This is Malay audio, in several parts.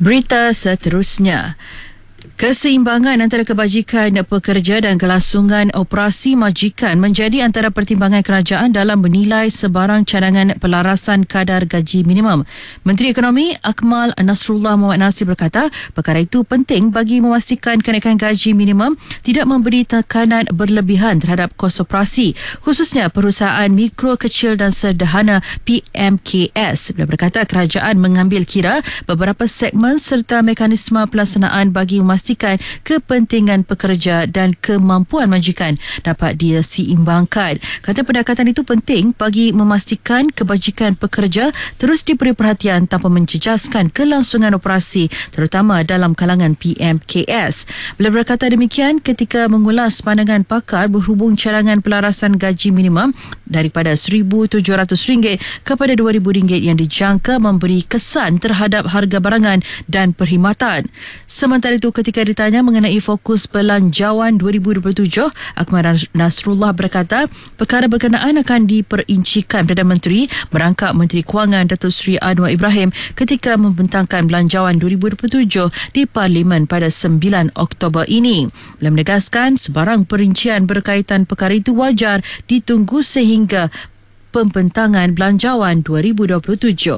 Berita seterusnya. Keseimbangan antara kebajikan pekerja dan kelangsungan operasi majikan menjadi antara pertimbangan kerajaan dalam menilai sebarang cadangan pelarasan kadar gaji minimum. Menteri Ekonomi Akmal Nasrullah Mohamad Nasir berkata, perkara itu penting bagi memastikan kenaikan gaji minimum tidak memberi tekanan berlebihan terhadap kos operasi, khususnya perusahaan mikro, kecil dan sederhana PMKS. Beliau berkata kerajaan mengambil kira beberapa segmen serta mekanisme pelaksanaan bagi memastikan kepentingan pekerja dan kemampuan majikan dapat diseimbangkan. Kata pendekatan itu penting bagi memastikan kebajikan pekerja terus diberi perhatian tanpa menjejaskan kelangsungan operasi, terutama dalam kalangan PMKS. Beliau berkata demikian ketika mengulas pandangan pakar berhubung cadangan pelarasan gaji minimum daripada RM1,700 kepada RM2,000 yang dijangka memberi kesan terhadap harga barangan dan perkhidmatan. Sementara itu, ketika ditanya mengenai fokus belanjawan 2027, Akmal Nasrullah berkata perkara berkenaan akan diperincikan Perdana Menteri merangkap Menteri Kewangan Datuk Seri Anwar Ibrahim ketika membentangkan belanjawan 2027 di Parlimen pada 9 Oktober ini. Beliau menegaskan sebarang perincian berkaitan perkara itu wajar ditunggu sehingga pembentangan belanjawan 2027.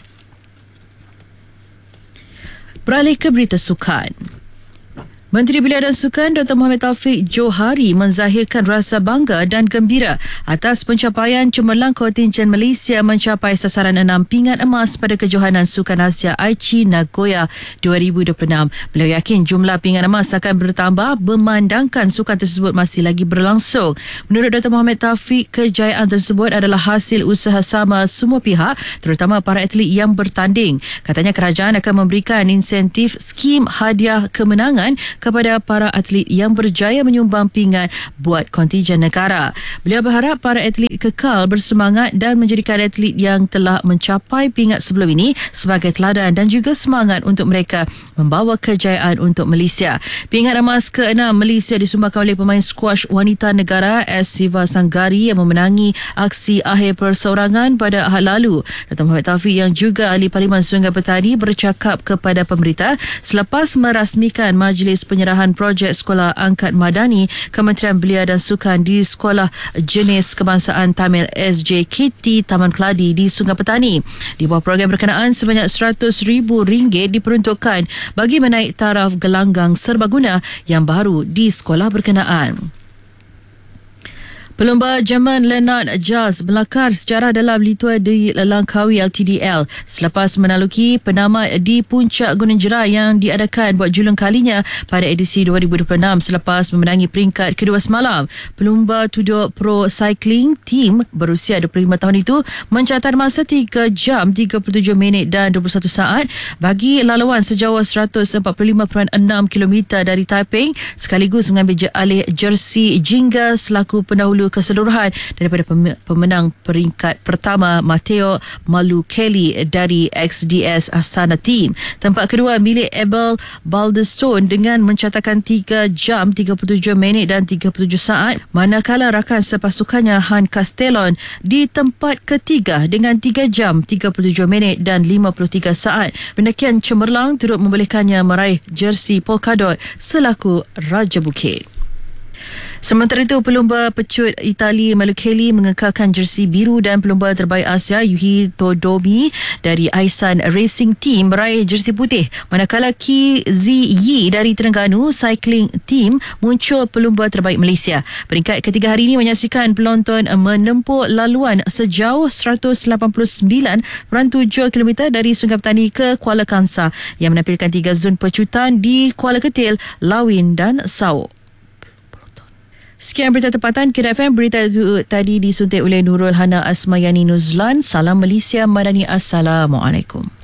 Beralih ke berita sukan. Menteri Belia dan Sukan Dr. Mohamed Taufik Johari menzahirkan rasa bangga dan gembira atas pencapaian cemerlang kontingen Malaysia mencapai sasaran 6 pingat emas pada kejohanan Sukan Asia Aichi Nagoya 2026. Beliau yakin jumlah pingat emas akan bertambah memandangkan sukan tersebut masih lagi berlangsung. Menurut Dr. Mohamed Taufik, kejayaan tersebut adalah hasil usaha sama semua pihak, terutama para atlet yang bertanding. Katanya kerajaan akan memberikan insentif skim hadiah kemenangan kepada para atlet yang berjaya menyumbang pingat buat kontingen negara. Beliau berharap para atlet kekal bersemangat dan menjadikan atlet yang telah mencapai pingat sebelum ini sebagai teladan dan juga semangat untuk mereka membawa kejayaan untuk Malaysia. Pingat emas ke-6 Malaysia disumbangkan oleh pemain skuash wanita negara S. Siva Sanggari yang memenangi aksi akhir perseorangan pada Ahad lalu. Dr. Mohamed Taufik yang juga ahli Parlimen Sungai Petani bercakap kepada pemerintah selepas merasmikan majlis penyerahan projek Sekolah Angkat Madani Kementerian Belia dan Sukan di Sekolah Jenis Kebangsaan Tamil SJKT Taman Keladi di Sungai Petani. Di bawah program berkenaan sebanyak RM100,000 diperuntukkan bagi menaik taraf gelanggang serbaguna yang baru di sekolah berkenaan. Pelumba Jerman Leonard Jazz melakar sejarah dalam Litua di Langkawi LTDL selepas menaluki penamat di puncak Gunung Jerai yang diadakan buat julung kalinya pada edisi 2026 selepas memenangi peringkat kedua semalam. Pelumba Tudor Pro Cycling Team berusia 25 tahun itu mencatat masa 3 jam 37 minit dan 21 saat bagi laluan sejauh 145.6 km dari Taiping, sekaligus mengambil alih jersey Jingga selaku pendahulu keseluruhan daripada pemenang peringkat pertama Matteo Malukeli dari XDS Astana Team. Tempat kedua milik Abel Baldestone dengan mencatatkan 3 jam 37 minit dan 37 saat, manakala rakan sepasukannya Han Castellon di tempat ketiga dengan 3 jam 37 minit dan 53 saat. Pendakian cemerlang turut membolehkannya meraih jersey polkadot selaku Raja Bukit. Sementara itu, pelumba pecut Itali Malukeli mengekalkan jersey biru dan pelumba terbaik Asia Yuhi Todomi dari Aisan Racing Team meraih jersey putih. Manakala Ki Ziyi dari Terengganu Cycling Team muncul pelumba terbaik Malaysia. Peringkat ketiga hari ini menyaksikan penonton menempuh laluan sejauh 189.7 km dari Sungai Petani ke Kuala Kangsar yang menampilkan 3 zon pecutan di Kuala Ketil, Lawin dan Sauk. Sekian berita tempatan Kira FM. Berita itu tadi disuntik oleh Nurul Hana Asmayani Nuzlan. Salam Malaysia Madani. Assalamualaikum.